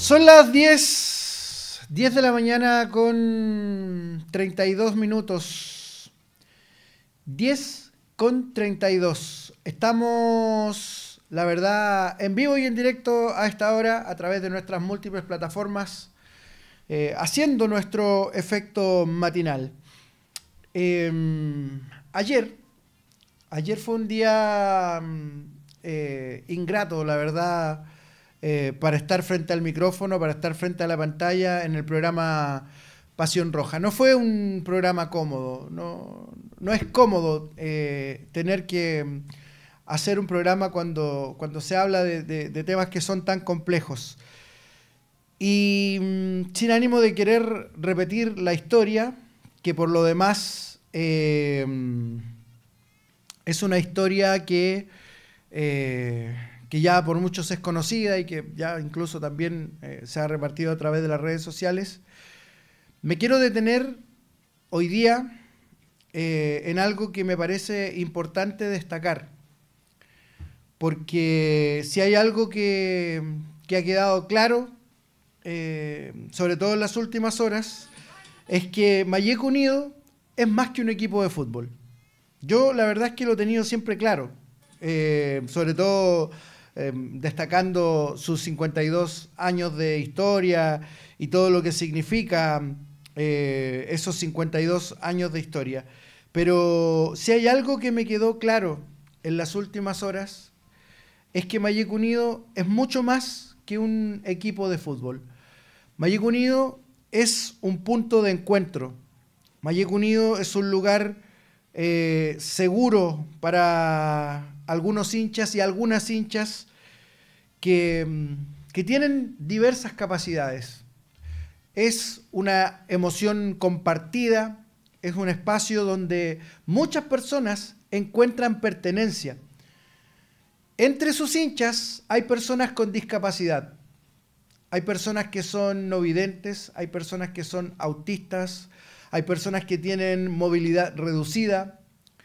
Son las 10 de la mañana con 32 minutos. 10 con 32. Estamos, la verdad, en vivo y en directo a esta hora a través de nuestras múltiples plataformas, haciendo nuestro efecto matinal. Ayer fue un día ingrato, la verdad, para estar frente al micrófono, para estar frente a la pantalla en el programa Pasión Roja. No fue un programa cómodo, no es cómodo tener que hacer un programa cuando se habla de temas que son tan complejos. Y sin ánimo de querer repetir la historia, que por lo demás es una historia que ya por muchos es conocida y que ya incluso también se ha repartido a través de las redes sociales, me quiero detener hoy día en algo que me parece importante destacar, porque si hay algo que ha quedado claro, sobre todo en las últimas horas, es que Mayeco Unido es más que un equipo de fútbol. Yo la verdad es que lo he tenido siempre claro, sobre todo destacando sus 52 años de historia y todo lo que significa esos 52 años de historia. Pero si hay algo que me quedó claro en las últimas horas, es que Mayeco Unido es mucho más que un equipo de fútbol. Mayeco Unido es un punto de encuentro. Mayeco Unido es un lugar seguro para algunos hinchas y algunas hinchas que tienen diversas capacidades. Es una emoción compartida, es un espacio donde muchas personas encuentran pertenencia. Entre sus hinchas hay personas con discapacidad, hay personas que son no videntes, hay personas que son autistas, hay personas que tienen movilidad reducida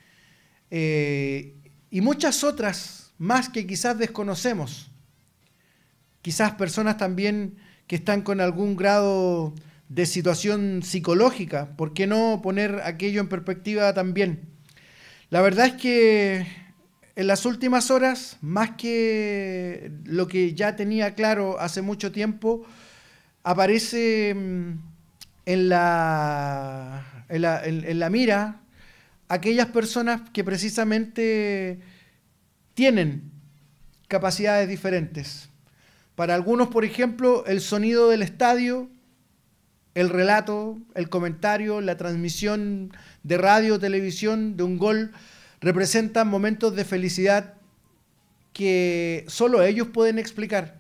y muchas otras más que quizás desconocemos. Quizás personas también que están con algún grado de situación psicológica. ¿Por qué no poner aquello en perspectiva también? La verdad es que en las últimas horas, más que lo que ya tenía claro hace mucho tiempo, aparece en la mira aquellas personas que precisamente tienen capacidades diferentes. Para algunos, por ejemplo, el sonido del estadio, el relato, el comentario, la transmisión de radio o televisión de un gol representan momentos de felicidad que solo ellos pueden explicar.